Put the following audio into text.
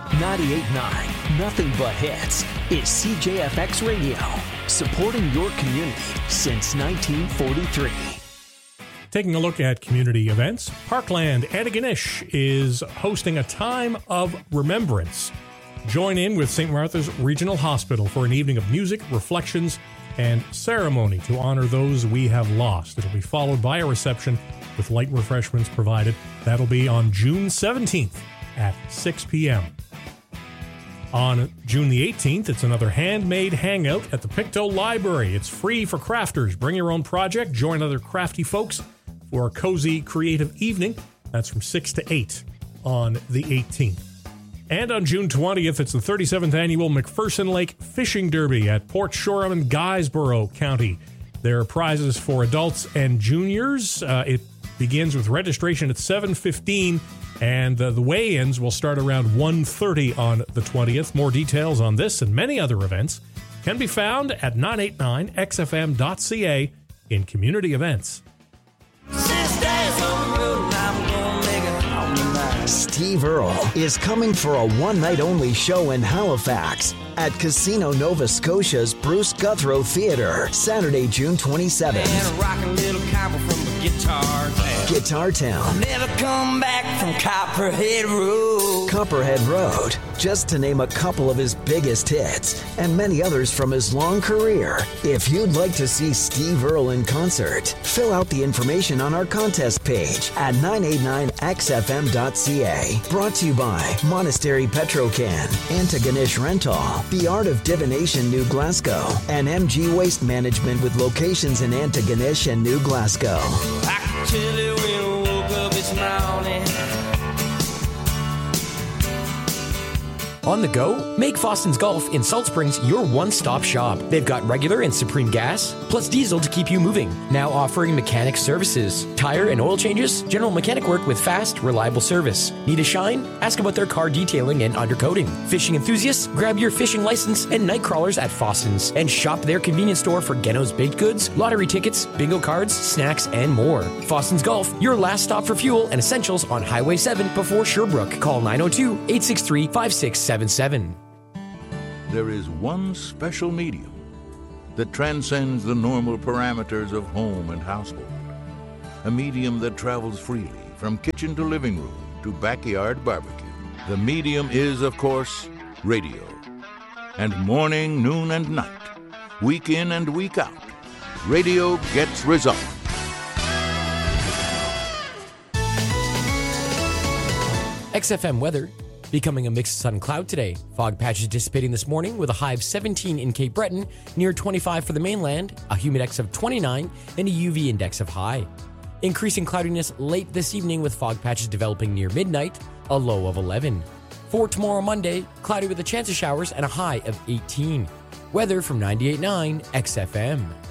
98.9, nothing but hits, is CJFX Radio, supporting your community since 1943. Taking a look at community events, Parkland Antigonish is hosting a time of remembrance. Join in with St. Martha's Regional Hospital for an evening of music, reflections, and ceremony to honor those we have lost. It'll be followed by a reception with light refreshments provided. That'll be on June 17th at 6 p.m. On June the 18th, it's another handmade hangout at the Pictou Library. It's free for crafters. Bring your own project, join other crafty folks for a cozy, creative evening. That's from 6 to 8 on the 18th. And on June 20th, it's the 37th annual McPherson Lake Fishing Derby at Port Shoreham in Guysborough County. There are prizes for adults and juniors. It begins with registration at 7:15, and the weigh-ins will start around 1:30 on the 20th. More details on this and many other events can be found at 989xfm.ca in community events. Steve Earle is coming for a one-night-only show in Halifax at Casino Nova Scotia's Bruce Guthrow Theatre, Saturday, June 27th. Guitar Town. Never come back from Copperhead Road. Copperhead Road, just to name a couple of his biggest hits, and many others from his long career. If you'd like to see Steve Earle in concert, fill out the information on our contest page at 989xfm.ca. Brought to you by Monastery Petrocan, Antigonish Rental, The Art of Divination New Glasgow, and MG Waste Management with locations in Antigonish and New Glasgow. I can tell you when I woke up this morning. On the go? Make Foston's Golf in Salt Springs your one-stop shop. They've got regular and Supreme gas, plus diesel to keep you moving. Now offering mechanic services, tire and oil changes, general mechanic work with fast, reliable service. Need a shine? Ask about their car detailing and undercoating. Fishing enthusiasts? Grab your fishing license and night crawlers at Foston's and shop their convenience store for Geno's baked goods, lottery tickets, bingo cards, snacks, and more. Foston's Golf, your last stop for fuel and essentials on Highway 7 before Sherbrooke. Call 902-863-5677. There is one special medium that transcends the normal parameters of home and household. A medium that travels freely from kitchen to living room to backyard barbecue. The medium is, of course, radio. And morning, noon, and night, week in and week out, radio gets results. XFM weather. Becoming a mix of sun and cloud today. Fog patches dissipating this morning with a high of 17 in Cape Breton, near 25 for the mainland, a humidex of 29, and a UV index of high. Increasing cloudiness late this evening with fog patches developing near midnight, a low of 11. For tomorrow Monday, cloudy with a chance of showers and a high of 18. Weather from 98.9 XFM.